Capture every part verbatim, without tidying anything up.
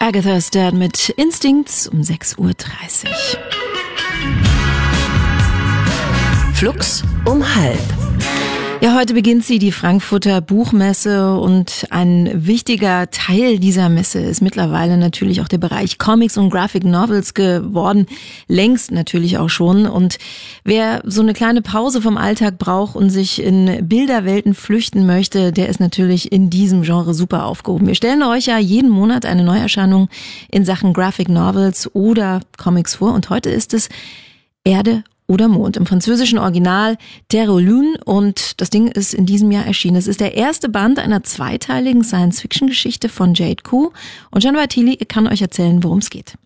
Agatha Stern mit Instincts um sechs Uhr dreißig. Flux um halb. Ja, heute beginnt sie, die Frankfurter Buchmesse, und ein wichtiger Teil dieser Messe ist mittlerweile natürlich auch der Bereich Comics und Graphic Novels geworden, längst natürlich auch schon. Und wer so eine kleine Pause vom Alltag braucht und sich in Bilderwelten flüchten möchte, der ist natürlich in diesem Genre super aufgehoben. Wir stellen euch ja jeden Monat eine Neuerscheinung in Sachen Graphic Novels oder Comics vor, und heute ist es Erde oder Mond, im französischen Original Terre Lune, und das Ding ist in diesem Jahr erschienen. Es ist der erste Band einer zweiteiligen Science-Fiction-Geschichte von Jade Ku, und Gian Vartili kann euch erzählen, worum es geht.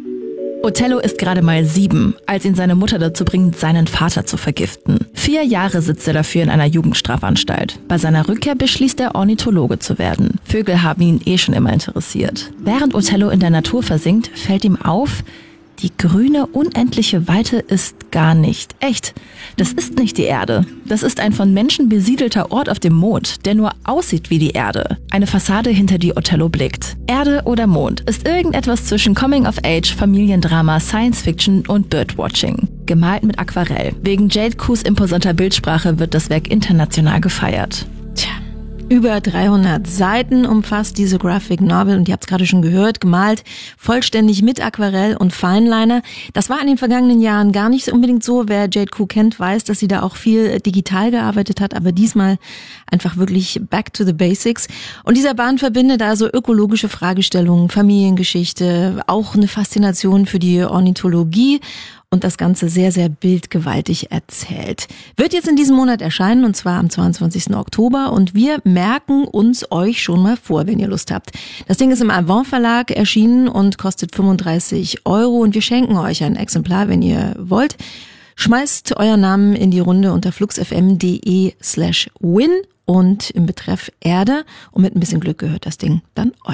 Othello ist gerade mal sieben, als ihn seine Mutter dazu bringt, seinen Vater zu vergiften. Vier Jahre sitzt er dafür in einer Jugendstrafanstalt. Bei seiner Rückkehr beschließt er, Ornithologe zu werden. Vögel haben ihn eh schon immer interessiert. Während Othello in der Natur versinkt, fällt ihm auf, die grüne, unendliche Weite ist gar nicht echt. Das ist nicht die Erde. Das ist ein von Menschen besiedelter Ort auf dem Mond, der nur aussieht wie die Erde. Eine Fassade, hinter die Othello blickt. Erde oder Mond ist irgendetwas zwischen Coming of Age, Familiendrama, Science Fiction und Birdwatching. Gemalt mit Aquarell. Wegen Jade Kus imposanter Bildsprache wird das Werk international gefeiert. Tja. Über dreihundert Seiten umfasst diese Graphic Novel, und ihr habt es gerade schon gehört, gemalt vollständig mit Aquarell und Fineliner. Das war in den vergangenen Jahren gar nicht unbedingt so. Wer Jade Ku kennt, weiß, dass sie da auch viel digital gearbeitet hat, aber diesmal einfach wirklich back to the basics. Und dieser Band verbindet also ökologische Fragestellungen, Familiengeschichte, auch eine Faszination für die Ornithologie, und das Ganze sehr, sehr bildgewaltig erzählt. Wird jetzt in diesem Monat erscheinen, und zwar am zweiundzwanzigsten Oktober. Und wir merken uns euch schon mal vor, wenn ihr Lust habt. Das Ding ist im Avant Verlag erschienen und kostet fünfunddreißig Euro. Und wir schenken euch ein Exemplar, wenn ihr wollt. Schmeißt euren Namen in die Runde unter fluxfm.de slash win und im Betreff Erde. Und mit ein bisschen Glück gehört das Ding dann euch.